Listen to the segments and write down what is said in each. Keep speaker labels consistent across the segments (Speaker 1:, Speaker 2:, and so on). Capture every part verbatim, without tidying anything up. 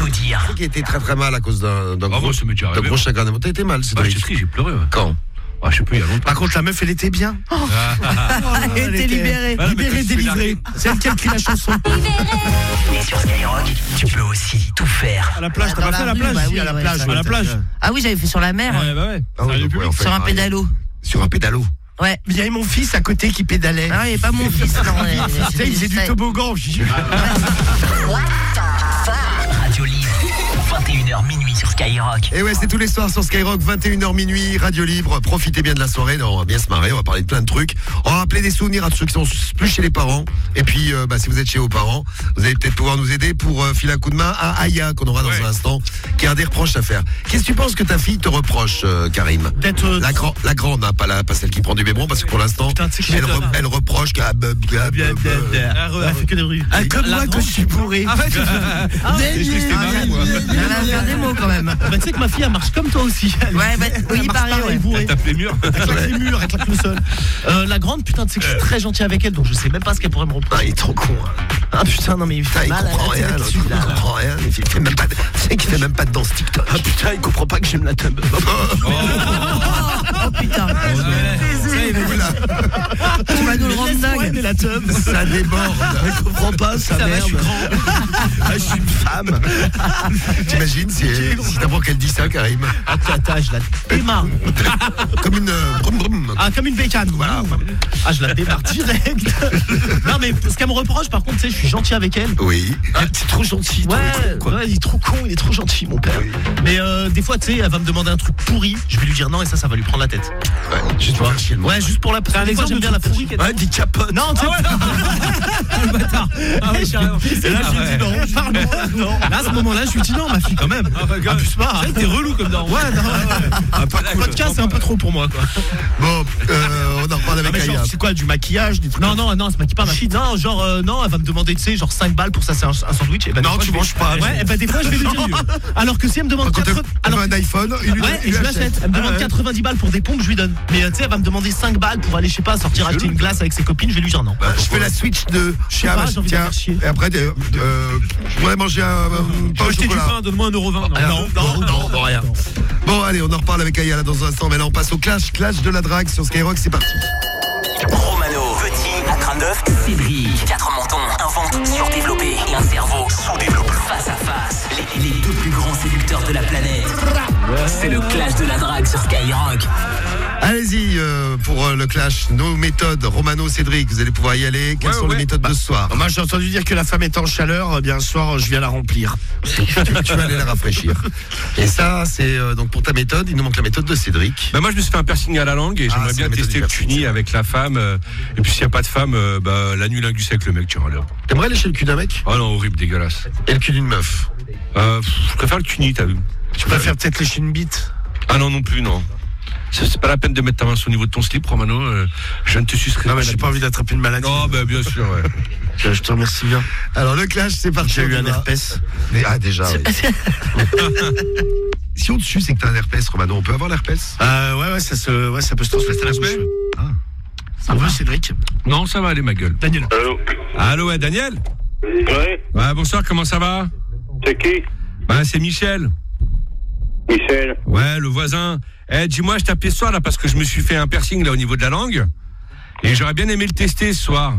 Speaker 1: tout dire.
Speaker 2: Qui était très très mal à cause d'un, d'un
Speaker 3: Ah,
Speaker 2: gros,
Speaker 3: moi, ça m'est déjà
Speaker 2: d'un
Speaker 3: arrivé.
Speaker 2: gros chagrin d'amour. T'as été mal, c'est
Speaker 3: Ah,
Speaker 2: vrai.
Speaker 3: j'étais triste, j'ai pleuré. Ouais.
Speaker 2: Quand
Speaker 3: Ah, je sais plus, il y a longtemps.
Speaker 4: Par contre, la meuf, elle était bien. Oh,
Speaker 5: Elle était libérée.
Speaker 3: Ouais, mais
Speaker 4: libérée,
Speaker 3: quand tu fais
Speaker 4: délivrée. C'est elle qui a écrit la chanson.
Speaker 1: Et sur Skyrock, tu peux aussi tout faire.
Speaker 4: À la plage, t'as
Speaker 5: Dans
Speaker 4: pas fait à la
Speaker 5: rue,
Speaker 4: plage
Speaker 5: bah
Speaker 4: Si,
Speaker 5: oui,
Speaker 4: à la
Speaker 5: ouais,
Speaker 4: plage.
Speaker 5: ça,
Speaker 4: À la plage.
Speaker 5: Ah oui, j'avais fait sur la mer,
Speaker 3: Ouais, bah ouais.
Speaker 2: Ah oui, donc, ouais, enfin,
Speaker 5: sur un
Speaker 2: pareil.
Speaker 5: pédalo.
Speaker 2: Sur un pédalo.
Speaker 5: Ouais.
Speaker 4: Il y avait mon fils à côté qui pédalait.
Speaker 5: Ah oui, pas mon fils, non. ouais,
Speaker 4: Tu sais, il faisait du
Speaker 5: j'étais-
Speaker 4: toboggan. Je dis,
Speaker 1: Radio Libre, vingt et une heures minuit sur Skyrock.
Speaker 2: Et ouais, c'est tous les soirs sur Skyrock, vingt et une heures minuit, Radio Libre. Profitez bien de la soirée, on va bien se marrer, on va parler de plein de trucs. On va rappeler des souvenirs à ceux qui sont plus chez les parents. Et puis, euh, bah, si vous êtes chez vos parents, vous allez peut-être pouvoir nous aider pour euh, filer un coup de main à Aya, qu'on aura dans
Speaker 3: Ouais.
Speaker 2: un instant, qui a des reproches à faire. Qu'est-ce que tu penses que ta fille te reproche, euh, Karim?
Speaker 4: d'être. euh,
Speaker 2: La, grand, la grande, hein, pas, la, pas celle qui prend du biberon, parce que pour l'instant,
Speaker 4: Putain, tu sais que
Speaker 2: elle,
Speaker 4: j'ai
Speaker 2: re-
Speaker 4: peur.
Speaker 2: elle reproche qu'à...
Speaker 4: Bien, bien, bien. Elle fait que des rues. Ah, comme moi, que je suis bourré.
Speaker 3: Ah, ouais, je je sais que c'était marrant, moi.
Speaker 5: Elle va faire des mots quand même.
Speaker 4: Bah, tu sais que ma fille, elle marche comme toi aussi. Elle-
Speaker 5: Ouais, bah, oui,
Speaker 4: elle marche
Speaker 5: pareil,
Speaker 4: pareil,
Speaker 5: ouais.
Speaker 4: bourrée.
Speaker 3: Elle tape les murs.
Speaker 4: Elle claque les murs, elle claque le sol. Euh, la grande, putain, tu sais que je suis très gentil avec elle, donc je sais même pas ce qu'elle pourrait me reprocher.
Speaker 2: Ah, il est trop con. hein.
Speaker 4: Ah putain, non mais il
Speaker 2: Putain,
Speaker 4: fait
Speaker 2: il
Speaker 4: mal à
Speaker 2: comprend
Speaker 4: la tête
Speaker 2: rien, l'autre,
Speaker 4: dessus,
Speaker 2: il
Speaker 4: là.
Speaker 2: comprend rien. Il fait même pas de, tu sais qu'il fait même pas de danse TikTok.
Speaker 4: Ah putain, il comprend pas que j'aime la tub.
Speaker 5: Oh putain.
Speaker 2: Oula,
Speaker 5: Tu vas nous le rendre
Speaker 4: Ouais, mais
Speaker 5: dingue.
Speaker 4: la tub.
Speaker 2: ça déborde.
Speaker 4: Elle comprend pas, ça
Speaker 3: va,
Speaker 4: merde.
Speaker 3: je suis
Speaker 4: Ah, je suis une femme.
Speaker 2: T'imagines si, si d'abord qu'elle dit ça, Karim?
Speaker 4: Attends, attends, je la démarre.
Speaker 2: Comme une... euh, brum, brum.
Speaker 4: Ah, comme une bécane.
Speaker 2: Voilà.
Speaker 4: Ah, je la démarre direct. Non, mais ce qu'elle me reproche, par contre, tu sais, je suis gentil avec elle.
Speaker 2: Oui.
Speaker 4: Ah, t'es trop gentil.
Speaker 2: trop
Speaker 4: Ouais,
Speaker 2: con, quoi.
Speaker 4: ouais, il est trop con, il est trop gentil, mon père.
Speaker 2: Oui.
Speaker 4: Mais euh, des fois, tu sais, elle va me demander un truc pourri, je vais lui dire non, et ça, ça va lui prendre la tête.
Speaker 2: Ouais, juste pour faire chier le monde.
Speaker 4: Ouais, juste pour la. Parce que des fois, j'aime bien la pourrie. Ouais, des capotes. Non, tu sais.
Speaker 3: Ah, le bâtard. Ah, ouais, carrément.
Speaker 4: Et là, je lui dis non, parle-moi. Non. Là, à ce moment-là, je lui dis non, ma fille, quand même.
Speaker 3: Ah, bah, gars.
Speaker 4: Abuse pas.
Speaker 3: T'es relou comme dans.
Speaker 4: Ouais, non, ouais.
Speaker 3: Ah, pas cool.
Speaker 4: Podcast, c'est un peu trop pour moi, quoi.
Speaker 2: Bon, euh, on en reparle
Speaker 4: Non,
Speaker 2: avec
Speaker 4: mais
Speaker 2: Aya.
Speaker 4: genre, c'est quoi, du maquillage, des trucs. Non, non, non, c'est maquille pas ma fille. Non, genre, euh, non, elle va me demander, tu sais, genre cinq balles pour ça, c'est un, un sandwich. Et bah, des
Speaker 2: Non,
Speaker 4: fois,
Speaker 2: tu
Speaker 4: je vais-
Speaker 2: manges pas.
Speaker 4: Ouais, et bah, des fois, je vais lui dire. Alors que si elle me demande
Speaker 2: Quand
Speaker 4: quatre...
Speaker 2: elle
Speaker 4: Alors,
Speaker 2: veut un iPhone, il lui
Speaker 4: ouais,
Speaker 2: il
Speaker 4: et je
Speaker 2: lui
Speaker 4: l'achète. Elle me demande
Speaker 2: Ah ouais.
Speaker 4: quatre-vingt-dix balles pour des pompes, je lui donne. Mais euh, tu sais, elle va me demander cinq balles pour aller, je sais pas, sortir acheter une glace avec ses copines, je vais lui dire non.
Speaker 2: Bah, je fais la switch de
Speaker 4: Je sais pas, j'ai envie de
Speaker 2: tiens,
Speaker 4: faire chier.
Speaker 2: et après euh, euh, je voudrais manger un, un
Speaker 3: Tu
Speaker 2: pain
Speaker 3: veux
Speaker 2: au
Speaker 3: acheter du
Speaker 2: chocolat.
Speaker 3: pain, donne-moi un euro vingt.
Speaker 2: Ah, non, non, non, non, rien. Bon, allez, on en reparle avec Aya là dans un instant, mais là on passe au clash, clash de la drague sur Skyrock, c'est parti.
Speaker 1: Romano, petit, à crâne d'œuf, Cédric, quatre mentons, un ventre surdéveloppé et un cerveau sous-développé. Face à face, les, les deux plus grands séducteurs de la planète. C'est le clash de la drague sur Skyrock.
Speaker 2: Allez-y euh, pour euh, le clash, nos méthodes, Romano, Cédric, vous allez pouvoir y aller. Quelles
Speaker 3: Ouais,
Speaker 2: sont
Speaker 3: ouais.
Speaker 2: les méthodes de ce soir?
Speaker 4: Moi, j'ai entendu dire que la femme est en chaleur, eh bien, ce soir, je viens la remplir.
Speaker 2: tu, tu vas aller la rafraîchir. Et ça, c'est euh, donc pour ta méthode, il nous manque la méthode de Cédric.
Speaker 3: Bah moi je me suis fait un piercing à la langue et
Speaker 2: Ah,
Speaker 3: j'aimerais
Speaker 2: c'est
Speaker 3: bien
Speaker 2: la méthode
Speaker 3: tester
Speaker 2: du
Speaker 3: le
Speaker 2: piercing,
Speaker 3: cuni
Speaker 2: c'est
Speaker 3: avec la femme euh, et puis s'il n'y a pas de femme euh, bah la nuit lingus avec le mec tu râles.
Speaker 2: T'aimerais lécher le cul d'un mec?
Speaker 3: Oh non horrible dégueulasse.
Speaker 2: Et le cul d'une meuf?
Speaker 3: Euh, pff, je préfère le cuni t'as vu.
Speaker 4: Tu préfères peut-être lécher une bite?
Speaker 3: Ah non non plus non. C'est c'est pas la peine de mettre ta main sur le niveau de ton slip Romano, euh, je ne te sucerai
Speaker 4: Non, mais
Speaker 3: pas
Speaker 4: j'ai
Speaker 3: la
Speaker 4: pas envie d'attraper une maladie.
Speaker 3: Non bah bien sûr ouais.
Speaker 4: Je je te remercie bien.
Speaker 2: Alors le clash, c'est parti.
Speaker 4: J'ai eu
Speaker 2: on y
Speaker 4: un
Speaker 2: va.
Speaker 4: herpès.
Speaker 2: Mais- Ah déjà, oui. Si on te suce, c'est que t'as un herpès, Romano, on peut avoir l'herpès?
Speaker 4: Euh, ouais, ouais, ça, se, ouais, ça peut se transmettre à la bouche.
Speaker 2: Ah.
Speaker 4: Ça va, Cédric?
Speaker 3: Non ça va aller ma gueule.
Speaker 4: Daniel.
Speaker 6: Allô?
Speaker 3: Allô ouais Daniel.
Speaker 6: Ouais?
Speaker 3: Ouais bonsoir comment ça va?
Speaker 6: C'est qui?
Speaker 3: Bah c'est Michel.
Speaker 6: Michel?
Speaker 3: Ouais, le voisin. Eh, dis-moi, je t'appelais ce soir là parce que je me suis fait un piercing là au niveau de la langue et j'aurais bien aimé le tester ce soir.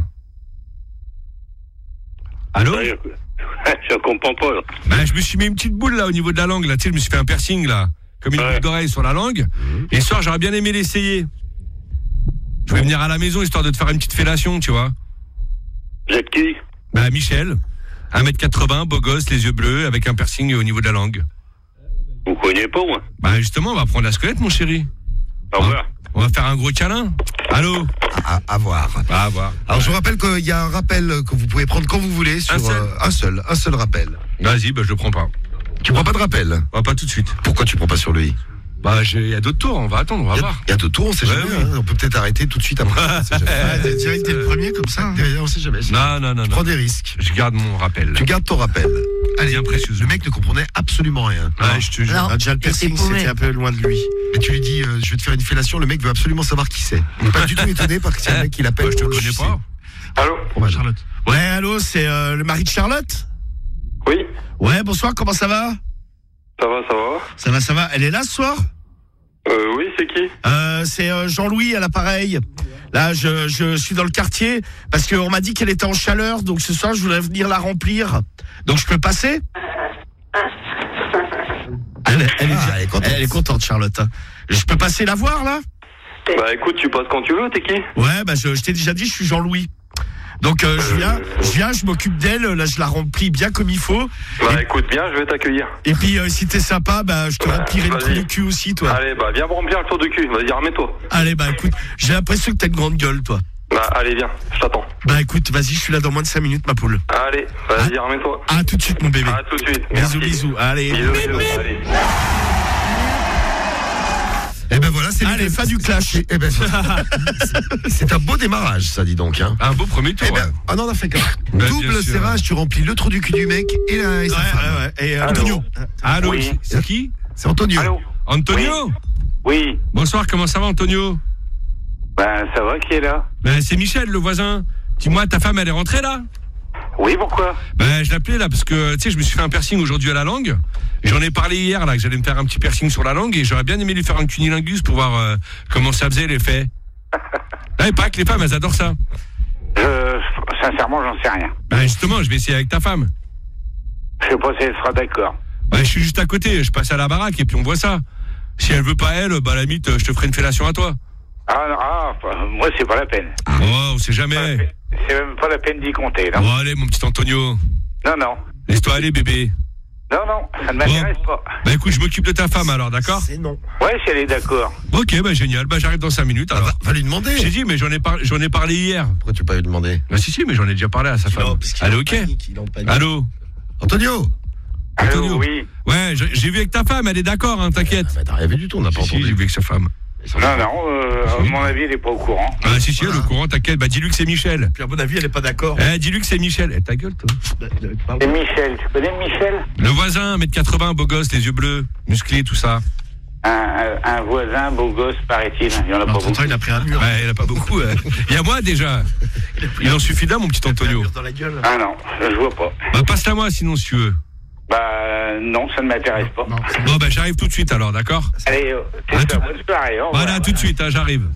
Speaker 3: Allô?
Speaker 6: Ouais, je... je comprends pas, là.
Speaker 3: Ben, je me suis mis une petite boule là au niveau de la langue là, tu sais, je me suis fait un piercing là, comme une
Speaker 6: Ouais.
Speaker 3: boule d'oreille sur la langue. Et ce soir, j'aurais bien aimé l'essayer. Je vais venir à la maison histoire de te faire une petite fellation, tu vois.
Speaker 6: Vous êtes qui?
Speaker 3: Bah Michel, un mètre quatre-vingts, beau gosse, les yeux bleus, avec un piercing au niveau de la langue.
Speaker 6: Vous connaissez pas, moi?
Speaker 3: Bah justement, on va prendre la squelette mon chéri.
Speaker 6: Au revoir.
Speaker 3: On va faire un gros câlin. Allô?
Speaker 2: À, à voir.
Speaker 3: Ah, à voir.
Speaker 2: Alors je vous rappelle qu'il y a un rappel que vous pouvez prendre quand vous voulez sur
Speaker 3: Un seul
Speaker 2: euh, un seul, un seul rappel.
Speaker 3: Vas-y, bah je le prends pas.
Speaker 2: Tu prends pas de rappel?
Speaker 3: Ah, pas tout de suite.
Speaker 2: Pourquoi tu prends pas sur le i?
Speaker 3: Bah, il y a d'autres tours, on va attendre, on va
Speaker 2: Il y a-
Speaker 3: voir.
Speaker 2: il y a deux tours, on sait
Speaker 3: Ouais,
Speaker 2: jamais.
Speaker 3: oui.
Speaker 2: hein. On peut peut-être arrêter tout de suite après. On sait jamais.
Speaker 4: Ah, t'es direct, t'es le premier comme ça. hein.
Speaker 2: Derrière, on sait jamais.
Speaker 3: Non, non, non,
Speaker 2: Tu
Speaker 3: non.
Speaker 2: prends des risques.
Speaker 3: Je garde mon rappel.
Speaker 2: Tu gardes ton rappel. Allez,
Speaker 3: Bien précieusement.
Speaker 2: le mec ne comprenait absolument rien.
Speaker 3: Ouais, je te jure.
Speaker 5: Non.
Speaker 4: Ah, déjà, le piercing,
Speaker 5: Il s'est paumé.
Speaker 4: c'était un peu loin de lui.
Speaker 2: Et tu lui dis, euh, je vais te faire une fellation, le mec veut absolument savoir qui c'est. Il n'est pas du tout étonné parce que c'est un mec qui l'appelle.
Speaker 3: Bah, je te
Speaker 2: pour le
Speaker 3: connais
Speaker 2: sucer.
Speaker 3: pas.
Speaker 6: Allô?
Speaker 2: Bon, bah,
Speaker 4: Charlotte. Ouais, allô, c'est euh, le mari de Charlotte?
Speaker 6: Oui?
Speaker 7: Ouais, bonsoir, comment ça va?
Speaker 6: Ça va, ça va.
Speaker 7: Ça va, ça va. Elle est là ce soir?
Speaker 6: Euh, oui, c'est qui?
Speaker 7: Euh, c'est euh, Jean-Louis à l'appareil. Là, je, je suis dans le quartier parce qu'on m'a dit qu'elle était en chaleur, donc ce soir, je voudrais venir la remplir. Donc, je peux passer? Elle, elle, est,
Speaker 2: Ah, elle est contente.
Speaker 7: elle est contente, Charlotte. hein. Je peux passer la voir, là?
Speaker 6: Bah écoute, tu passes quand tu veux, t'es qui?
Speaker 7: Ouais, bah je, je t'ai déjà dit, je suis Jean-Louis. Donc euh, je viens, je viens, je m'occupe d'elle, là je la remplis bien comme il faut.
Speaker 6: Bah écoute bien, je vais t'accueillir.
Speaker 7: Et puis euh, si t'es sympa, bah je te remplirai le trou
Speaker 6: vas-y.
Speaker 7: du cul aussi, toi.
Speaker 6: Allez, bah viens me remplir le tour du cul, vas-y, remets-toi.
Speaker 7: Allez, bah écoute, j'ai l'impression que t'as une grande gueule, toi.
Speaker 6: Bah allez, viens, je t'attends.
Speaker 7: Bah écoute, vas-y, je suis là dans moins de cinq minutes, ma poule.
Speaker 6: Allez, vas-y, remets-toi.
Speaker 7: À tout de suite, mon bébé.
Speaker 6: À tout de suite.
Speaker 7: Bisous,
Speaker 6: Merci.
Speaker 7: bisous. Allez.
Speaker 6: Bisous, bisous. Allez.
Speaker 2: Eh ben voilà, c'est
Speaker 7: Allez, fin du clash.
Speaker 2: Eh ben, c'est un beau démarrage, ça, dis donc. Hein.
Speaker 3: Un beau premier tour.
Speaker 2: Eh ben,
Speaker 3: ouais.
Speaker 2: ah non, on a fait qu'un.
Speaker 3: Ben,
Speaker 2: Double
Speaker 3: bien sûr.
Speaker 2: serrage, tu remplis le trou du cul du mec et, la, et sa
Speaker 7: Ouais,
Speaker 2: femme.
Speaker 7: ouais, ouais. Et euh,
Speaker 6: Allô.
Speaker 7: Antonio.
Speaker 3: Allô,
Speaker 6: Oui.
Speaker 3: c'est- c'est qui?
Speaker 2: C'est Antonio.
Speaker 6: Allô?
Speaker 3: Antonio?
Speaker 6: Oui.
Speaker 3: Bonsoir, comment ça va, Antonio?
Speaker 6: Ben ça va, qui est là?
Speaker 3: Ben, c'est Michel, le voisin. Dis-moi, ta femme, elle est rentrée là?
Speaker 6: Oui, pourquoi?
Speaker 3: Ben, je l'appelais là parce que, tu sais, je me suis fait un piercing aujourd'hui à la langue. J'en ai parlé hier là, que j'allais me faire un petit piercing sur la langue et j'aurais bien aimé lui faire un cunilingus pour voir euh, comment ça faisait l'effet. Ah, et pas que les femmes, elles adorent ça.
Speaker 8: Je, sincèrement, j'en sais rien.
Speaker 3: Ben, justement, je vais essayer avec ta femme.
Speaker 8: Je sais pas si elle sera d'accord.
Speaker 3: Ben, je suis juste à côté, je passe à la baraque et puis on voit ça. Si elle veut pas elle, bah à la limite, je te ferai une fellation à toi.
Speaker 8: Ah, non, ah, moi, c'est pas la peine.
Speaker 3: Oh, on sait jamais.
Speaker 8: C'est même pas la peine d'y compter, non?
Speaker 3: Bon, allez, mon petit Antonio.
Speaker 8: Non, non.
Speaker 3: Laisse-toi aller, bébé.
Speaker 8: Non, non, ça ne m'intéresse pas.
Speaker 3: Bah écoute, je m'occupe de ta femme alors, d'accord?
Speaker 7: C'est non.
Speaker 8: Ouais, si elle est d'accord.
Speaker 3: Ok, bah génial, bah j'arrive dans cinq minutes
Speaker 2: Ah,
Speaker 3: alors.
Speaker 2: va, va lui demander.
Speaker 3: J'ai dit, mais j'en ai, par... j'en ai parlé hier.
Speaker 2: Pourquoi tu peux pas lui demander?
Speaker 3: Bah si, si, mais j'en ai déjà parlé à sa femme. Allez, ok. Allô?
Speaker 2: Antonio.
Speaker 8: Allô,
Speaker 3: Antonio.
Speaker 8: oui.
Speaker 3: Ouais, j'ai j'ai vu avec ta femme, elle est d'accord, hein, t'inquiète.
Speaker 2: Ah, bah, t'as rien vu du tout, on n'a pas
Speaker 3: Si, si, j'ai
Speaker 2: entendu.
Speaker 3: vu avec sa femme.
Speaker 8: Non, non, euh, à mon avis, elle est pas au courant.
Speaker 3: Ah si, si, elle est au courant, t'inquiète. Bah dis-lui que c'est Michel.
Speaker 7: Puis à mon avis, elle est pas d'accord.
Speaker 3: Eh, dis-lui que c'est Michel. Eh, ta gueule, toi.
Speaker 8: C'est Michel, tu connais Michel?
Speaker 3: Le voisin, un mètre quatre-vingts, beau gosse, les yeux bleus, musclé, tout ça.
Speaker 8: un, un, un voisin, beau gosse, paraît-il. Il y en a pas
Speaker 7: Alors,
Speaker 8: beaucoup.
Speaker 7: tonton, il a pris un mur.
Speaker 3: Ouais, il a pas beaucoup. euh. Il y a moi déjà. Il en suffit d'un, mon petit
Speaker 7: Il a pris un
Speaker 3: Antonio.
Speaker 7: mur dans la gueule.
Speaker 8: Ah non, je vois pas.
Speaker 3: Bah passe-la moi sinon si tu veux.
Speaker 8: Bah non, ça ne m'intéresse pas.
Speaker 7: Non, c'est
Speaker 3: Bon bah j'arrive tout de suite alors, d'accord?
Speaker 8: Allez, euh, c'est
Speaker 3: Ah,
Speaker 8: ça,
Speaker 3: tu-
Speaker 8: bonne soirée. au revoir.
Speaker 3: Voilà, tout de suite, hein, j'arrive.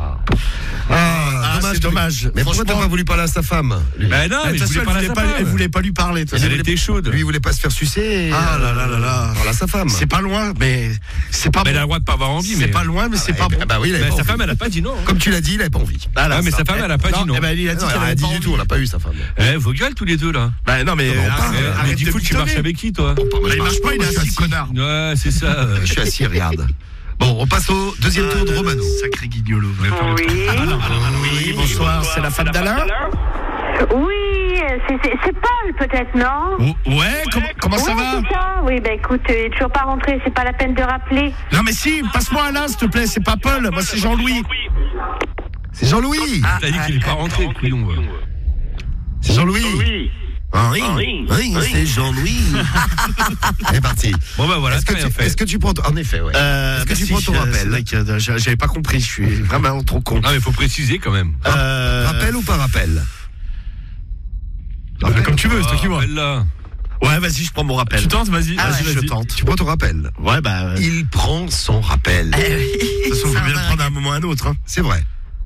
Speaker 2: Ah,
Speaker 7: c'est dommage.
Speaker 2: Mais pourquoi t'as
Speaker 7: Franchement,
Speaker 2: pas voulu parler à sa femme lui
Speaker 3: Ben non,
Speaker 7: de
Speaker 3: mais
Speaker 7: toute
Speaker 3: je
Speaker 7: façon,
Speaker 3: voulais
Speaker 7: elle
Speaker 3: pas
Speaker 7: voulait
Speaker 3: la
Speaker 7: pas,
Speaker 3: sa
Speaker 7: elle
Speaker 3: femme.
Speaker 7: voulait pas lui parler. de toute
Speaker 3: Elle
Speaker 7: façon.
Speaker 3: était chaude.
Speaker 2: Lui, il voulait pas se faire sucer. et-
Speaker 7: Ah là là là là.
Speaker 2: Voilà sa femme.
Speaker 7: C'est pas loin, mais c'est pas
Speaker 3: Mais elle a le
Speaker 7: bon.
Speaker 3: droit de pas avoir envie, mais.
Speaker 7: C'est pas loin, mais c'est pas
Speaker 2: Eh
Speaker 7: bon.
Speaker 2: ben, bah oui, il avait
Speaker 3: Mais
Speaker 2: pas
Speaker 3: sa
Speaker 2: envie.
Speaker 3: femme, elle a pas dit non. hein.
Speaker 2: Comme tu l'as dit, il avait pas envie.
Speaker 7: Ah, là,
Speaker 3: Ah, mais
Speaker 7: ça-
Speaker 3: sa femme, elle a pas dit non.
Speaker 7: Eh ben, il a dit
Speaker 2: Non,
Speaker 7: qu'elle
Speaker 2: elle a
Speaker 7: avait
Speaker 2: dit
Speaker 7: pas
Speaker 2: du
Speaker 7: envie.
Speaker 2: tout, on l'a pas eu sa femme.
Speaker 3: Eh, vos gueules tous les deux là.
Speaker 7: Bah non, mais
Speaker 2: Comment on
Speaker 7: arrête,
Speaker 2: parle,
Speaker 3: Eh,
Speaker 7: arrête
Speaker 3: mais
Speaker 7: de
Speaker 3: dis fou, tu
Speaker 7: mitonner.
Speaker 3: marches avec qui toi?
Speaker 2: Moi,
Speaker 7: Bah,
Speaker 2: je
Speaker 7: il marche
Speaker 2: marche
Speaker 7: pas, il est
Speaker 2: je suis
Speaker 7: assis,
Speaker 2: assis.
Speaker 7: connard.
Speaker 3: Ouais, c'est ça. euh.
Speaker 2: Je suis assis, regarde. Bon, on passe au deuxième tour de Romano.
Speaker 7: Sacré guignolo.
Speaker 9: Oui.
Speaker 7: Oui, bonsoir, c'est la femme d'Alain.
Speaker 9: Oui, c'est c'est- c'est Paul peut-être, non?
Speaker 7: Oh, ouais, comment, comment ça
Speaker 9: Oui,
Speaker 7: va?
Speaker 9: c'est ça. Oui, ben écoute, il est toujours pas rentré, c'est pas la peine de rappeler.
Speaker 7: Non mais si, passe-moi Alain, s'il te plaît, c'est pas Paul, moi c'est Jean-Louis.
Speaker 2: C'est Jean-Louis.
Speaker 3: T'as dit qu'il est pas rentré, le couillon. ouais.
Speaker 2: C'est Jean-Louis.
Speaker 8: Oui.
Speaker 2: Henri. Oui, c'est Jean-Louis. C'est parti.
Speaker 3: Bon bah voilà,
Speaker 2: Est-ce que,
Speaker 3: t'as rien
Speaker 2: tu,
Speaker 3: fait.
Speaker 2: est-ce que tu prends ton- En effet, ouais.
Speaker 7: Euh,
Speaker 2: Est-ce que tu
Speaker 7: merci,
Speaker 2: prends ton
Speaker 7: euh,
Speaker 2: rappel
Speaker 7: c'est vrai que, euh, j'a- J'avais pas compris, je suis vraiment trop con.
Speaker 3: Non mais faut préciser quand même.
Speaker 7: Euh,
Speaker 2: Rappel ou pas rappel?
Speaker 4: Rappelle comme tu veux, c'est toi qui vois.
Speaker 3: Rappelle là.
Speaker 7: Ouais, vas-y, je prends mon rappel.
Speaker 4: Tu tentes, vas-y.
Speaker 7: Ah,
Speaker 4: Vas-y,
Speaker 7: ouais, je
Speaker 4: vas-y.
Speaker 7: tente.
Speaker 2: Tu prends ton rappel.
Speaker 7: Ouais, bah. euh, De
Speaker 2: Il prend son rappel.
Speaker 7: toute façon, faut bien le prendre à un moment ou à un autre. Hein.
Speaker 2: C'est vrai.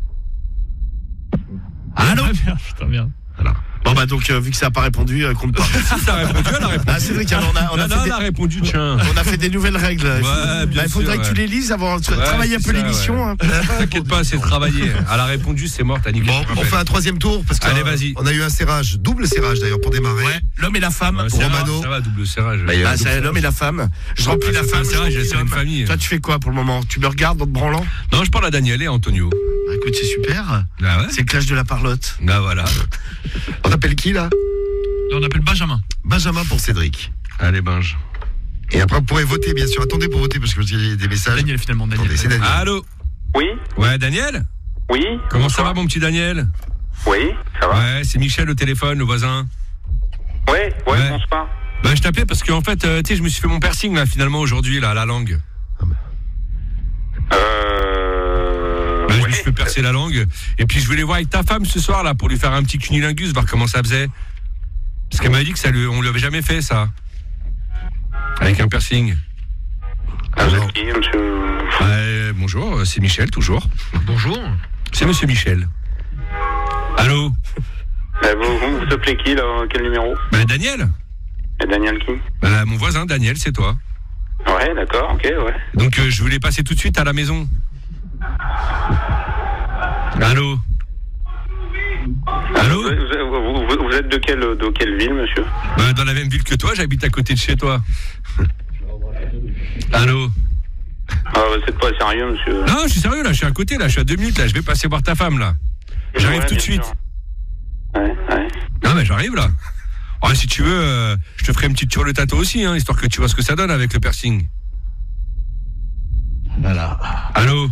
Speaker 7: Allô?
Speaker 4: Ah, merde, putain, merde.
Speaker 7: Bon, bah, donc, euh, vu que ça n'a pas répondu, euh, compte pas.
Speaker 3: Si ça a répondu, elle a répondu.
Speaker 7: Ah, c'est vrai qu'on a, on a
Speaker 3: Non, non,
Speaker 7: fait
Speaker 3: elle
Speaker 7: des-
Speaker 3: a répondu, tiens.
Speaker 7: on a fait des nouvelles règles. Il faut-
Speaker 3: Ouais, bien
Speaker 7: bah, il faudrait
Speaker 3: sûr,
Speaker 7: que tu
Speaker 3: ouais.
Speaker 7: les lises avant de
Speaker 3: Ouais,
Speaker 7: travailler un
Speaker 3: c'est
Speaker 7: peu
Speaker 3: ça,
Speaker 7: l'émission.
Speaker 3: ouais.
Speaker 7: Hein.
Speaker 3: T'inquiète pas, c'est travaillé. Elle a répondu, c'est mort, t'as niqué.
Speaker 2: Bon, on fait un troisième tour parce que
Speaker 3: Allez,
Speaker 2: euh,
Speaker 3: vas-y.
Speaker 2: on a eu un serrage, double serrage d'ailleurs pour démarrer.
Speaker 7: Ouais, l'homme et la femme.
Speaker 3: Ouais, ça va,
Speaker 2: Romano.
Speaker 3: ça va, double serrage.
Speaker 2: Bah, il y a
Speaker 7: Ah,
Speaker 2: un
Speaker 7: c'est
Speaker 2: double
Speaker 7: l'homme et la femme. Je remplis
Speaker 3: Ah,
Speaker 7: la
Speaker 3: c'est
Speaker 7: femme.
Speaker 3: pas un
Speaker 7: je
Speaker 3: serrage,
Speaker 7: remplis
Speaker 3: c'est une
Speaker 7: l'homme.
Speaker 3: famille.
Speaker 7: Toi, tu fais quoi pour le moment? Tu me regardes en te branlant?
Speaker 3: Non, je parle à Daniel et à Antonio.
Speaker 7: Bah, écoute, c'est super.
Speaker 3: Ah ouais?
Speaker 7: C'est le clash de la parlotte.
Speaker 3: Bah voilà.
Speaker 2: On appelle qui là?
Speaker 4: Là, on appelle Benjamin.
Speaker 2: Benjamin pour Cédric.
Speaker 3: Allez, Binge.
Speaker 2: Et après vous pourrez voter bien sûr. Attendez pour voter parce que j'ai des messages.
Speaker 4: Daniel, finalement, Daniel.
Speaker 2: Attendez, c'est Daniel.
Speaker 3: Allô?
Speaker 6: Oui.
Speaker 3: Ouais, Daniel?
Speaker 6: Oui.
Speaker 3: Comment ça va, mon petit Daniel?
Speaker 6: Oui, ça va.
Speaker 3: Ouais, c'est Michel au téléphone, le voisin.
Speaker 6: Ouais, ouais,
Speaker 3: Ouais.
Speaker 6: bonsoir.
Speaker 3: Bah, je t'appelais parce qu'en fait, euh, tu sais, je me suis fait mon piercing, là, finalement, aujourd'hui, là, à la langue.
Speaker 6: Euh.
Speaker 3: Bah, je me
Speaker 6: ouais.
Speaker 3: suis fait percer la langue. Et puis, je voulais voir avec ta femme ce soir, là, pour lui faire un petit cunilingus, voir comment ça faisait. Parce qu'elle m'a dit que ça lui, on lui avait jamais fait, ça. Avec un piercing.
Speaker 6: Ah, vous êtes qui, monsieur?
Speaker 3: Ouais, bonjour, c'est Michel, toujours.
Speaker 4: Bonjour.
Speaker 3: C'est monsieur Michel. Allô?
Speaker 6: Euh, vous, vous, vous appelez qui, là? Quel numéro?
Speaker 3: Bah, Daniel.
Speaker 6: Et Daniel qui?
Speaker 3: Bah, mon voisin, Daniel, c'est toi.
Speaker 6: Ouais, d'accord, ok, ouais.
Speaker 3: Donc, euh, je voulais passer tout de suite à la maison. Allô? Allô?
Speaker 6: Vous, vous, vous, vous êtes de quelle, de quelle ville, monsieur?
Speaker 3: Bah, dans la même ville que toi, j'habite à côté de chez toi. Allô?
Speaker 6: Ah, vous êtes pas sérieux, monsieur?
Speaker 3: Non, je suis sérieux, là, je suis à côté, là, je suis à deux minutes, là, je vais passer voir ta femme, là. J'arrive
Speaker 6: Ouais,
Speaker 3: tout de
Speaker 6: bien
Speaker 3: suite.
Speaker 6: sûr. Ouais, ouais.
Speaker 3: Non, mais j'arrive, là. Ouais, si tu veux, euh, je te ferai une petite sur le tato aussi, hein, histoire que tu vois ce que ça donne avec le piercing.
Speaker 7: Voilà.
Speaker 3: Allô?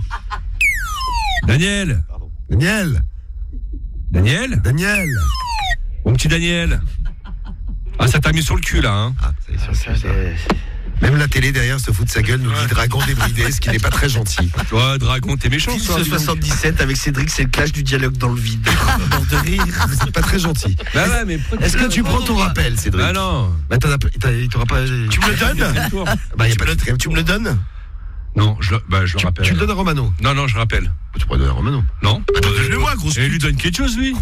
Speaker 3: Daniel?
Speaker 2: Daniel.
Speaker 3: Daniel?
Speaker 2: Daniel.
Speaker 3: Mon petit Daniel. Ah, ça t'a mis sur le cul, là, hein.
Speaker 2: Ah, ça y est, sur le cul, ça. Même la télé derrière se fout de sa gueule, nous dit Dragon débridé, ce qui n'est pas très gentil.
Speaker 3: Toi, Dragon, t'es méchant,
Speaker 7: Pile
Speaker 3: toi.
Speaker 7: ce
Speaker 3: dis donc.
Speaker 7: soixante-dix-sept avec Cédric, c'est le clash du dialogue dans le vide. Mort de rire.
Speaker 2: Vous n'êtes pas très gentil.
Speaker 3: Bah ouais, mais
Speaker 2: Est-ce que tu prends ton rappel, Cédric?
Speaker 3: Ah non.
Speaker 2: Bah, t'en as, t'as- il t'aura pas.
Speaker 7: Tu me le donnes?
Speaker 2: Bah, y a
Speaker 7: Tu
Speaker 2: pas
Speaker 7: me
Speaker 2: de
Speaker 7: le- Tu me le donnes?
Speaker 3: Non, je, le- bah, je le rappelle.
Speaker 2: Tu le donnes à Romano.
Speaker 3: Non, non, je rappelle.
Speaker 2: Tu pourrais le donner à Romano.
Speaker 3: Non.
Speaker 2: Bah,
Speaker 3: Euh,
Speaker 7: donne-le-moi, grosse
Speaker 3: Et lui donne quelque chose, lui.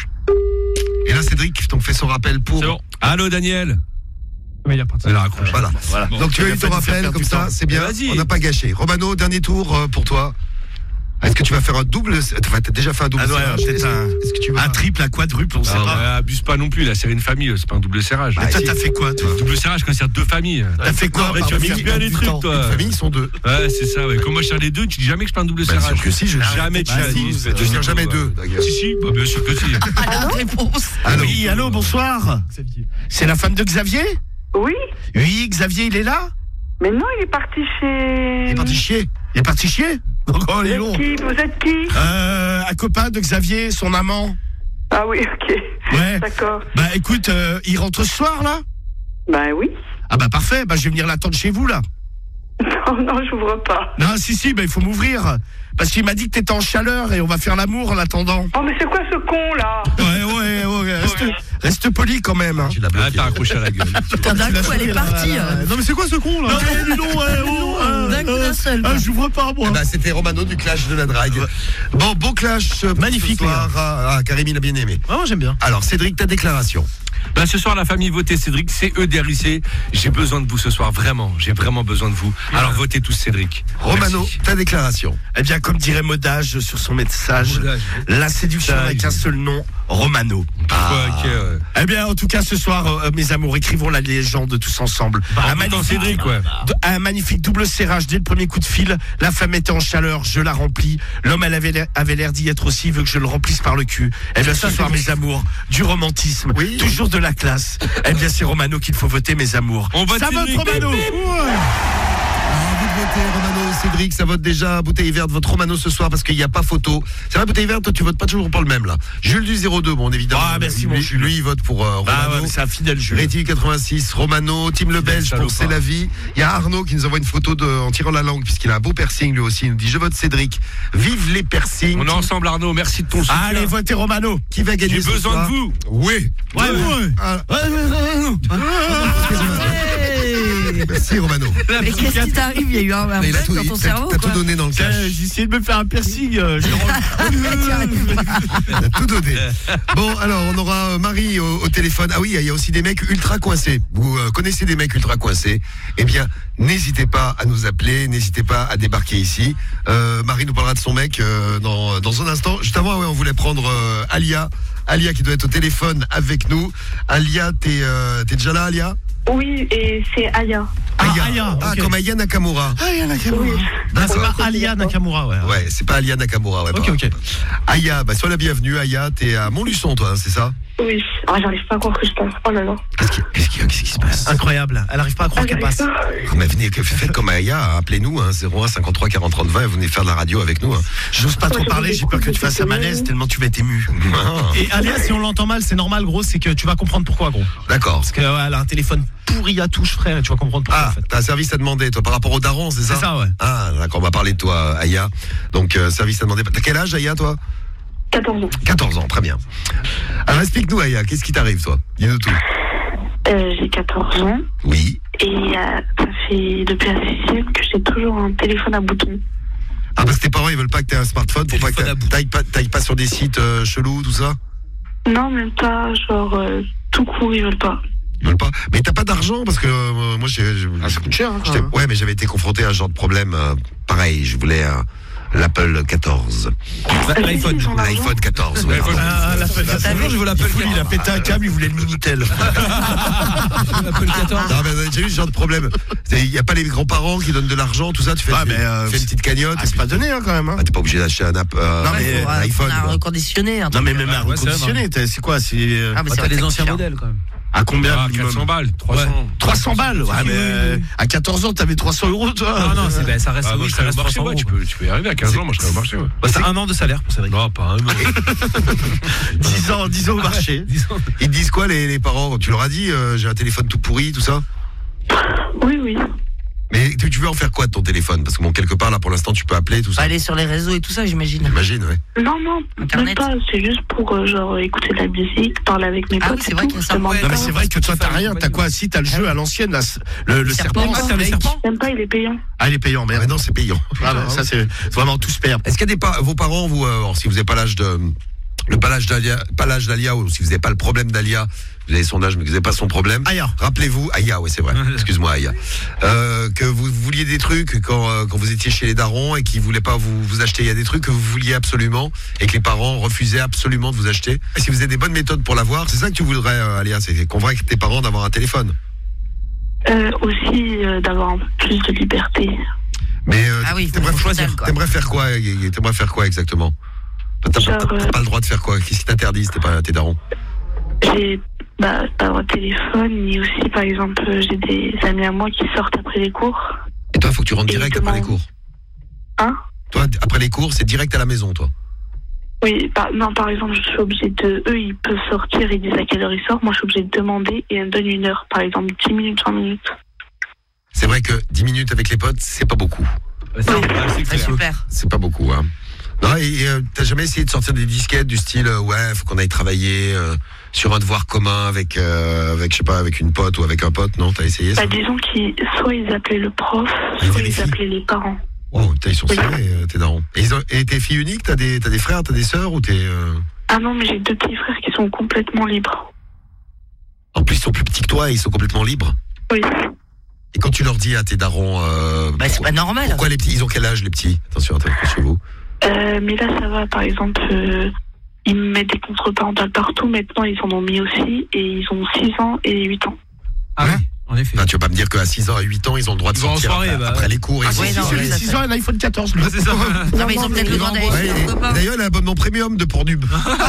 Speaker 2: Et là, Cédric donc fait son rappel pour.
Speaker 3: C'est bon. Allô, Daniel?
Speaker 4: Mais il est reparti.
Speaker 3: Elle a raccroché.
Speaker 2: Voilà.
Speaker 7: Voilà.
Speaker 2: Donc tu as eu ton
Speaker 7: Pas de faire
Speaker 2: rappel
Speaker 7: perdre
Speaker 2: comme
Speaker 7: du
Speaker 2: ça,
Speaker 7: temps.
Speaker 2: c'est bien.
Speaker 3: Mais vas-y.
Speaker 2: On n'a pas gâché. Romano, dernier tour euh, pour toi. Est-ce que tu vas faire un double? Enfin, t'as déjà fait un double
Speaker 7: Ah ouais,
Speaker 2: serrage.
Speaker 7: peut-être un,
Speaker 2: Est-ce que tu vas
Speaker 7: un triple, un quadruple, on sait
Speaker 3: Ah,
Speaker 7: pas.
Speaker 3: ouais, abuse pas non plus, là, c'est une famille, c'est pas un double serrage.
Speaker 7: Mais toi,
Speaker 2: si.
Speaker 7: t'as fait quoi, toi?
Speaker 3: Double serrage quand c'est deux familles.
Speaker 7: T'as fait quoi?
Speaker 3: Ouais,
Speaker 7: par
Speaker 3: tu
Speaker 7: le
Speaker 3: mixes
Speaker 7: faire
Speaker 3: bien
Speaker 7: perdre
Speaker 3: les
Speaker 7: du
Speaker 3: trucs,
Speaker 7: temps?
Speaker 3: toi.
Speaker 2: Une famille, ils sont deux.
Speaker 3: Ouais, c'est ça, ouais. Quand moi je tire les deux, tu dis jamais que je fais un double
Speaker 2: Bah,
Speaker 3: serrage.
Speaker 2: sûr que si, je
Speaker 3: Jamais tu
Speaker 2: Bah,
Speaker 3: l'as
Speaker 2: si,
Speaker 3: dit.
Speaker 2: je tire jamais deux.
Speaker 3: Si, si, bah, bien sûr que si.
Speaker 5: La réponse.
Speaker 2: Allô.
Speaker 7: Oui, allô, bonsoir. C'est la femme de Xavier?
Speaker 9: Oui,
Speaker 7: Oui, Xavier, il est là?
Speaker 9: mais non, il est parti chez...
Speaker 2: Il est parti chier.
Speaker 7: Il est parti chier? Oh,
Speaker 9: Vous
Speaker 7: il est
Speaker 9: êtes
Speaker 7: long.
Speaker 9: qui? Vous êtes qui?
Speaker 7: Euh, un copain de Xavier, son amant.
Speaker 9: Ah oui, ok.
Speaker 7: Ouais.
Speaker 9: D'accord.
Speaker 7: Bah écoute, euh, il rentre ce soir, là?
Speaker 9: Ben oui.
Speaker 7: Ah bah parfait, bah je vais venir l'attendre chez vous, là.
Speaker 9: Non, non, j'ouvre pas.
Speaker 7: Non, si, si, bah il faut m'ouvrir. Parce qu'il m'a dit que t'étais en chaleur et on va faire l'amour en attendant.
Speaker 9: Oh, mais c'est quoi ce con, là?
Speaker 7: Ouais, ouais, ouais, reste, reste poli quand même. Hein.
Speaker 2: Tu l'as
Speaker 3: Ah,
Speaker 2: bloqué.
Speaker 3: t'as accroché à la gueule.
Speaker 5: Putain, d'un coup, elle est partie. euh,
Speaker 4: Non mais c'est quoi ce con là?
Speaker 7: Non, mais dis donc, ouais, oh, euh,
Speaker 5: D'un coup,
Speaker 7: euh,
Speaker 5: d'un seul.
Speaker 7: ah,
Speaker 5: quoi.
Speaker 7: j'ouvre pas, moi.
Speaker 2: Ah bah, c'était Romano du clash de la drague. Bon, beau clash. pour
Speaker 4: Magnifique,
Speaker 2: ce soir. Ah, ah, Karim, il a bien aimé.
Speaker 4: Ah, moi j'aime bien.
Speaker 2: Alors, Cédric, ta déclaration.
Speaker 3: Ben, ce soir, la famille votez Cédric, c'est E D R I C. J'ai besoin de vous ce soir, vraiment. J'ai vraiment besoin de vous. Alors votez tous Cédric.
Speaker 2: Romano,
Speaker 3: Merci.
Speaker 2: ta déclaration.
Speaker 7: Eh bien, comme dirait Modage sur son message, la séduction
Speaker 3: Modage.
Speaker 7: avec un seul nom, Romano.
Speaker 3: Ouais, ok, ouais.
Speaker 7: Eh bien, en tout cas, ce soir, euh, mes amours, écrivons la légende tous ensemble.
Speaker 3: Bah,
Speaker 7: un,
Speaker 3: en votant
Speaker 7: magnifique,
Speaker 3: Cédric, ouais.
Speaker 7: d- un magnifique double serrage dès le premier coup de fil. La femme était en chaleur, je la remplis. L'homme, elle avait l'air, avait l'air d'y être aussi, il veut que je le remplisse par le cul. Eh bien, ce soir, mes amours, du romantisme,
Speaker 2: Oui.
Speaker 7: toujours de la classe. Eh bien, c'est Romano qu'il faut voter, mes amours.
Speaker 3: On vote
Speaker 7: Ça vote
Speaker 3: Cédric.
Speaker 7: Romano.
Speaker 2: Ah, vous votez Romano, Cédric, ça vote déjà. Bouteille verte, vote Romano ce soir parce qu'il n'y a pas photo. C'est vrai, Bouteille verte, toi, tu votes pas toujours pour le même là. Jules du zéro deux, bon évidemment.
Speaker 7: Ah, merci,
Speaker 2: lui,
Speaker 7: mon Jules.
Speaker 2: lui, il vote pour euh,
Speaker 7: Ah
Speaker 2: Romano.
Speaker 7: ouais, mais c'est un fidèle jeu.
Speaker 2: Réti quatre-vingt-six, Romano, Tim Le Belge pour
Speaker 3: salopard.
Speaker 2: C'est la vie. Il y a Arnaud qui nous envoie une photo de, en tirant la langue puisqu'il a un beau piercing lui aussi. Il nous dit je vote Cédric. Vive les piercings.
Speaker 3: On est ensemble, Arnaud. Merci de ton soutien.
Speaker 7: Allez, votez Romano.
Speaker 2: Qui va gagner
Speaker 3: J'ai
Speaker 2: ce
Speaker 3: besoin
Speaker 2: soir
Speaker 3: de vous.
Speaker 2: Oui.
Speaker 7: Ouais, ouais.
Speaker 2: Ah,
Speaker 5: Hey.
Speaker 2: merci Romano.
Speaker 5: Mais qu'est-ce qui t'arrive? Il y a eu un, un
Speaker 2: Mais il a
Speaker 5: bug
Speaker 2: tout,
Speaker 5: dans ton
Speaker 2: t'as-
Speaker 5: cerveau
Speaker 2: t'as tout
Speaker 5: quoi.
Speaker 2: donné dans le
Speaker 7: Tiens,
Speaker 2: cash.
Speaker 7: J'ai essayé de me faire un piercing. euh, je le rends-
Speaker 2: T'as tout donné. Bon, alors, on aura euh, Marie au, au téléphone. Ah oui, il y a aussi des mecs ultra coincés. Vous euh, connaissez des mecs ultra coincés? Eh bien, n'hésitez pas à nous appeler, n'hésitez pas à débarquer ici. Euh, Marie nous parlera de son mec euh, dans, dans un instant. Juste avant, ouais, on voulait prendre euh, Alia. Alia qui doit être au téléphone avec nous. Alia, t'es euh, t'es déjà là, Alia?
Speaker 9: Oui, et c'est Aya.
Speaker 2: Aya.
Speaker 4: Aya,
Speaker 2: Ah,
Speaker 4: ok.
Speaker 2: comme Aya Nakamura.
Speaker 9: Oui.
Speaker 4: Ah, c'est
Speaker 2: D'accord.
Speaker 4: pas Alia Nakamura, ouais.
Speaker 2: Ouais, c'est pas Alia Nakamura. Ouais,
Speaker 4: Ok,
Speaker 2: pardon.
Speaker 4: ok.
Speaker 2: Aya, bah sois la bienvenue. Aya, t'es à Montluçon, toi, hein, c'est ça?
Speaker 9: Oui. Ah, j'arrive pas à croire que je passe. Oh là là.
Speaker 2: Qu'est-ce qui, qu'est-ce qui, qu'est-ce qui se passe?
Speaker 4: Incroyable. Elle arrive pas à croire
Speaker 9: Ah,
Speaker 4: qu'elle
Speaker 9: j'arrive
Speaker 4: passe.
Speaker 9: pas.
Speaker 2: Oh, mais venez, que- faites comme Aya, appelez-nous, hein, zéro un cinquante-trois quarante trente vingt, et venez faire de la radio avec nous. Hein.
Speaker 7: J'ose pas trop parler, j'ai peur que tu fasses un malaise tellement tu vas être ému.
Speaker 2: Ah,
Speaker 4: Et Alia, si on l'entend mal, c'est normal, gros, c'est que tu vas comprendre pourquoi, gros.
Speaker 2: d'accord.
Speaker 4: Parce qu'elle a un téléphone pourri à touche, frère, et tu vas comprendre pourquoi,
Speaker 2: Ah,
Speaker 4: en fait.
Speaker 2: t'as un service à demander, toi, par rapport au daron, c'est ça?
Speaker 4: C'est ça, ouais.
Speaker 2: Ah, d'accord, on va parler de toi, Aya. Donc, euh, service à demander. T'as quel âge, Aya, toi?
Speaker 9: quatorze ans.
Speaker 2: quatorze ans, très bien. Alors, explique-nous, Aya, qu'est-ce qui t'arrive, toi? Dis-nous tout.
Speaker 9: Euh, j'ai quatorze ans.
Speaker 2: Oui.
Speaker 9: Et euh,
Speaker 10: depuis, depuis la sixième que j'ai toujours un téléphone à bouton.
Speaker 2: Ah, parce que tes parents, ils veulent pas que t'aies un smartphone pour pas que t'a- t'ailles pas, t'ailles pas sur des sites euh, chelous, tout ça?
Speaker 10: Non, même pas, genre, euh, tout court, ils veulent pas.
Speaker 2: Ils veulent pas. Mais t'as pas d'argent parce que euh, moi, j'ai. j'ai-
Speaker 7: Ah, ça coûte cher, hein,
Speaker 2: j'étais-
Speaker 7: quand même.
Speaker 2: Ouais, mais j'avais été confronté à un genre de problème euh, pareil. Je voulais euh, l'Apple quatorze.
Speaker 4: Bah, L'iPhone.
Speaker 10: Ils ont l'argent.
Speaker 2: L'iPhone quatorze. ouais.
Speaker 3: L'iPhone.
Speaker 7: Ah, l'Apple quatorze.
Speaker 4: Je veux l'Apple
Speaker 7: Il voulait- il a pété un câble, il voulait le Minitel.
Speaker 4: l'Apple quatorze.
Speaker 2: Non, mais j'ai eu ce genre de problème. Il n'y a pas les grands-parents qui donnent de l'argent, tout ça. Tu fais,
Speaker 7: Ah,
Speaker 2: tu
Speaker 7: mais, euh,
Speaker 2: fais une petite cagnotte.
Speaker 7: Ah, c'est pas donné, hein, quand même. Hein.
Speaker 2: Ah, t'es pas obligé d'acheter un app, euh,
Speaker 7: Non, mais,
Speaker 5: Ouais, faut,
Speaker 2: un
Speaker 5: euh,
Speaker 2: iPhone.
Speaker 5: faut un
Speaker 2: quoi.
Speaker 5: reconditionné. un
Speaker 7: Non,
Speaker 5: truc.
Speaker 7: mais même à
Speaker 4: Ouais, c'est vrai,
Speaker 7: reconditionner, t'as- c'est quoi? C'est euh,
Speaker 5: Ah, mais
Speaker 4: Bah,
Speaker 5: c'est
Speaker 4: t'as
Speaker 5: vrai
Speaker 4: les
Speaker 5: que
Speaker 4: anciens
Speaker 5: c'est cher.
Speaker 4: modèles quand même.
Speaker 7: à combien
Speaker 3: Ah,
Speaker 7: minimum?
Speaker 3: quatre cents balles, trois cents.
Speaker 7: trois cents balles. Ouais, mais euh, à quatorze ans, t'avais trois cents euros, toi.
Speaker 4: Non, non, c'est, ben, ça reste,
Speaker 3: Ah, moi,
Speaker 4: oui,
Speaker 3: je
Speaker 4: ça
Speaker 3: serais au
Speaker 4: reste
Speaker 3: marché,
Speaker 4: trois cents
Speaker 3: ouais, tu
Speaker 4: euros.
Speaker 3: peux, tu peux y arriver à quinze ans, moi je serais au marché, ouais.
Speaker 4: Bah, c'est un an de salaire pour Cédric.
Speaker 3: Non, pas un an.
Speaker 7: dix ans, dix ans au marché.
Speaker 2: Ils te disent quoi, les, les parents? Tu leur as dit, euh, j'ai un téléphone tout pourri, tout ça?
Speaker 10: Oui, oui.
Speaker 2: Mais tu, tu veux en faire quoi de ton téléphone? Parce que bon, quelque part, là, pour l'instant, tu peux appeler, tout
Speaker 5: Faut
Speaker 2: ça.
Speaker 5: aller sur les réseaux et tout ça, j'imagine.
Speaker 2: J'imagine, ouais.
Speaker 10: Non, non,
Speaker 5: Internet.
Speaker 10: même pas. C'est juste pour, euh, genre, écouter de la musique, parler avec mes
Speaker 5: Ah
Speaker 10: potes.
Speaker 5: oui, c'est
Speaker 10: et
Speaker 5: vrai
Speaker 10: tout.
Speaker 5: qu'il y a ça.
Speaker 10: Je demande
Speaker 5: Ouais,
Speaker 7: Non, mais
Speaker 10: pas.
Speaker 7: c'est vrai que toi, t'as rien. T'as quoi? Si, t'as le jeu à l'ancienne, là, le, le serpent.
Speaker 5: serpent.
Speaker 4: Ah, t'as le serpent?
Speaker 10: Même pas, il est payant.
Speaker 7: Ah, il est payant,
Speaker 2: Mais
Speaker 7: merde.
Speaker 2: non, c'est payant.
Speaker 7: Ah, bah, ça, c'est vraiment tout se perd.
Speaker 2: Est-ce qu'il y a des pa- vos parents, vous, euh, alors, si vous n'avez pas l'âge de, le pas l'âge d'Alia, pas l'âge d'Alia, ou si vous n'avez pas le problème d'Alia, vous avez son âge, mais que vous n'avez pas son problème.
Speaker 7: Aya.
Speaker 2: Rappelez-vous, Aya, ouais, c'est vrai. Excuse-moi, Aya. Euh, que vous vouliez des trucs quand, euh, quand vous étiez chez les darons et qu'ils voulaient pas vous, vous acheter. Il y a des trucs que vous vouliez absolument et que les parents refusaient absolument de vous acheter. Et si vous avez des bonnes méthodes pour l'avoir, c'est ça que tu voudrais, euh, Alia, c'est convaincre tes parents d'avoir un téléphone.
Speaker 10: Euh, aussi, euh, d'avoir un peu plus de liberté.
Speaker 2: Mais euh,
Speaker 5: Ah oui, faut-
Speaker 2: t'aimerais
Speaker 5: faut
Speaker 2: choisir.
Speaker 5: choisir, quoi.
Speaker 2: T'aimerais faire quoi? T'aimerais faire quoi exactement? T'as
Speaker 10: Genre,
Speaker 2: t'as- t'as
Speaker 10: euh,
Speaker 2: pas le droit de faire quoi? Qu'est-ce qui t'interdise? T'es pas tes darons.
Speaker 10: J'ai bah, pas de téléphone, ni aussi, par exemple, euh, j'ai des amis à moi qui sortent après les cours.
Speaker 2: Et toi, faut que tu rentres
Speaker 10: Et
Speaker 2: direct
Speaker 10: demain-
Speaker 2: après les cours.
Speaker 10: Hein?
Speaker 2: Toi, d- après les cours, c'est direct à la maison, toi.
Speaker 10: Oui, par, non, par exemple, je suis obligée de. Eux, ils peuvent sortir, ils disent à quelle heure ils sortent. Moi, je suis obligée de demander et elles me donnent une heure, par exemple, dix minutes, vingt minutes.
Speaker 2: C'est vrai que dix minutes avec les potes, c'est pas beaucoup.
Speaker 4: Ouais, c'est- ouais, c'est
Speaker 5: Ouais,
Speaker 4: clair.
Speaker 5: super.
Speaker 2: C'est pas beaucoup, hein. Non, et et, euh, t'as jamais essayé de sortir des disquettes du style, euh, ouais, faut qu'on aille travailler euh, sur un devoir commun avec, euh, avec, je sais pas, avec une pote ou avec un pote, non? T'as essayé ça?
Speaker 10: Bah, disons qu'ils. Soit ils appelaient le prof,
Speaker 2: Ils
Speaker 10: soit
Speaker 2: vérifient.
Speaker 10: ils appelaient les parents.
Speaker 2: Oh, putain, ils sont
Speaker 10: Oui.
Speaker 2: serrés, euh, tes darons. Et, ils ont- et t'es fille unique? T'as des, t'as des frères, t'as des sœurs ou t'es. euh,
Speaker 10: Ah non, mais j'ai deux petits frères qui sont complètement libres.
Speaker 2: En plus, ils sont plus petits que toi et ils sont complètement libres.
Speaker 10: Oui.
Speaker 2: Et quand tu leur dis à tes darons. Euh,
Speaker 5: Bah, c'est
Speaker 2: pourquoi-
Speaker 5: pas normal.
Speaker 2: Pourquoi les petits? Ils ont quel âge, les petits? Attention, attention chez vous.
Speaker 10: Euh, mais là, ça va, par exemple, euh, ils me mettent des contrôles parentaux partout. Maintenant, ils en ont mis aussi. Et ils ont six ans et huit ans.
Speaker 4: Ah oui, en effet.
Speaker 2: Ah, tu vas pas me dire qu'à six ans et huit ans, ils ont le droit de
Speaker 4: Ils vont en
Speaker 2: sortir
Speaker 4: soirée,
Speaker 2: après,
Speaker 4: bah,
Speaker 2: après
Speaker 4: ouais.
Speaker 2: les cours. et
Speaker 7: Ah,
Speaker 2: ils
Speaker 7: si,
Speaker 2: ont-
Speaker 5: Ouais,
Speaker 7: si,
Speaker 5: non,
Speaker 7: si,
Speaker 5: oui, ça,
Speaker 7: six
Speaker 5: ça.
Speaker 7: ans, un iPhone quatorze. lui.
Speaker 4: Ouais, c'est ça.
Speaker 5: Non, mais ils ont peut-être le droit d'aller
Speaker 2: Ouais,
Speaker 5: chez
Speaker 2: et-
Speaker 5: leurs copains.
Speaker 2: D'ailleurs, il a un abonnement premium de Pornhub.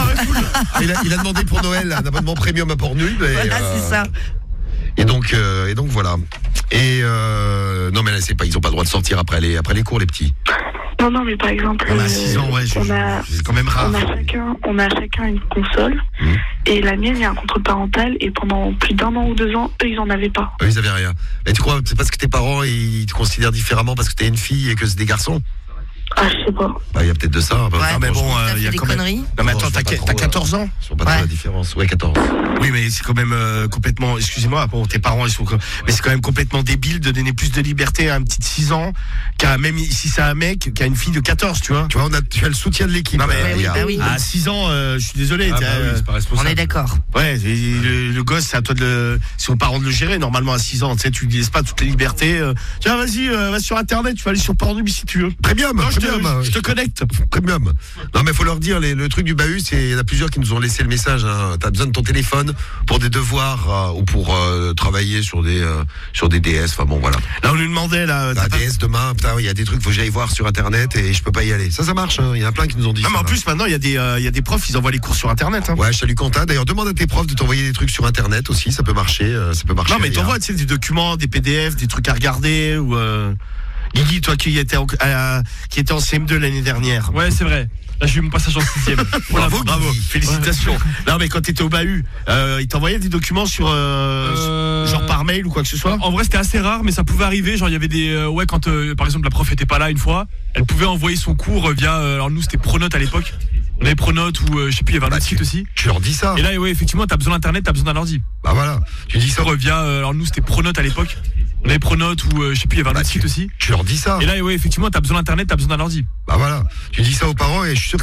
Speaker 2: il, a, il a demandé pour Noël un abonnement premium à Pornhub. Et,
Speaker 5: Voilà,
Speaker 2: euh,
Speaker 5: c'est ça.
Speaker 2: Et donc, euh, et donc voilà. Et euh, non, mais là, c'est pas, ils ont pas le droit de sortir après les, après les cours, les petits.
Speaker 10: Non, non, mais par exemple,
Speaker 7: On a
Speaker 10: euh,
Speaker 7: six ans, ouais, je-
Speaker 10: on a,
Speaker 7: c'est quand même rare.
Speaker 10: on a chacun, on a chacun une console.
Speaker 2: Mmh.
Speaker 10: Et la mienne, il y a un contrôle parental. Et pendant plus d'un an ou deux ans, eux, ils en avaient pas.
Speaker 2: Eux, ils avaient rien. Mais tu crois, c'est parce que tes parents, ils te considèrent différemment parce que t'es une fille et que c'est des garçons?
Speaker 10: Ah, je sais pas.
Speaker 2: Bah, il y a peut-être de ça. Bah,
Speaker 5: Ouais.
Speaker 7: Non, mais bon,
Speaker 5: T'as
Speaker 7: euh, il y
Speaker 5: fait
Speaker 7: a
Speaker 5: des
Speaker 7: quand même.
Speaker 5: conneries.
Speaker 7: Non, mais attends,
Speaker 2: Non, je
Speaker 7: t'as
Speaker 2: vois pas
Speaker 7: t'as
Speaker 2: trop,
Speaker 7: quatorze ans?
Speaker 2: Je vois pas trop
Speaker 5: Ouais.
Speaker 2: la différence. Ouais, quatorze.
Speaker 7: Oui, mais c'est quand même euh, complètement. Excusez-moi, bon, tes parents, ils sont. co- Mais c'est quand même complètement débile de donner plus de liberté à un petit de six ans, qu'à même si c'est un mec, qu'à une fille de quatorze, tu vois.
Speaker 2: Tu vois, on a, tu as le soutien de l'équipe.
Speaker 7: Non, mais
Speaker 2: euh,
Speaker 5: oui,
Speaker 2: Aya.
Speaker 5: bah oui.
Speaker 7: À six ans, euh, je suis désolé.
Speaker 3: Ah,
Speaker 7: t'as,
Speaker 3: bah oui,
Speaker 7: euh,
Speaker 3: c'est pas
Speaker 5: On
Speaker 3: responsable.
Speaker 5: est d'accord.
Speaker 7: Ouais, et le, le gosse, c'est à toi de le. C'est aux parents de le gérer. Normalement, à six ans, tu sais, tu lui laisses pas toutes les libertés. euh, Tiens, vas-y, euh, va sur Internet, tu vas aller sur Pornhub si tu veux.
Speaker 2: Premium,
Speaker 7: Non, je te,
Speaker 2: premium.
Speaker 7: je te connecte.
Speaker 2: Premium. Non, mais faut leur dire, les- le truc du bahut, c'est, il y en a plusieurs qui nous ont laissé le message, hein. T'as besoin de ton téléphone pour des devoirs, euh, ou pour, euh, travailler sur des, euh, sur des D S. Enfin bon, voilà.
Speaker 7: Là, on lui demandait, là.
Speaker 2: La
Speaker 7: t'as pas-
Speaker 2: D S demain, putain, il y a des trucs, faut que j'aille voir sur Internet et je peux pas y aller. Ça, ça marche, hein. Il y en a plein qui nous ont dit
Speaker 7: Non,
Speaker 2: ça.
Speaker 7: mais en
Speaker 2: là.
Speaker 7: plus, maintenant, il y a des, euh, il y a des profs, ils envoient les cours sur Internet. Hein.
Speaker 2: Ouais, je salue Quentin. D'ailleurs, demande à tes profs de t'envoyer des trucs sur Internet aussi. Ça peut marcher, euh, ça peut marcher.
Speaker 7: Non, mais
Speaker 2: Aya.
Speaker 7: t'envoies, tu sais, des documents, des P D F, des trucs à regarder, ou. Euh... Guigui, toi qui étais en, à- qui était en C M deux l'année dernière.
Speaker 4: Ouais, c'est vrai. Là, j'ai eu mon passage en sixième.
Speaker 7: Bravo, bravo, félicitations. Non, mais quand t'étais au bahut, euh, ils t'envoyaient des documents sur, euh,
Speaker 4: Euh,
Speaker 7: genre par mail ou quoi que ce soit.
Speaker 4: En vrai, c'était assez rare, mais ça pouvait arriver. Genre, il y avait des. euh, ouais, quand euh, par exemple la prof était pas là une fois, elle pouvait envoyer son cours via. euh, alors, nous, c'était Pronote à l'époque. On avait Pronote ou euh, je sais plus, il y avait un
Speaker 2: Bah,
Speaker 4: autre
Speaker 2: tu-
Speaker 4: site aussi.
Speaker 2: Tu leur dis ça.
Speaker 4: Et là, ouais, effectivement, t'as besoin d'internet, t'as besoin d'un ordi.
Speaker 2: Bah voilà. Tu dis ça.
Speaker 4: Cours via. euh, alors, nous, c'était Pronote à l'époque. On avait Pronote ou euh, je sais plus, il y avait un
Speaker 2: Bah,
Speaker 4: autre
Speaker 2: tu-
Speaker 4: site aussi.
Speaker 2: Tu leur dis ça.
Speaker 4: Et là, ouais, effectivement, t'as besoin d'internet, t'as besoin d'un ordi.
Speaker 2: Bah voilà. Tu dis ça aux parents et je suis sûr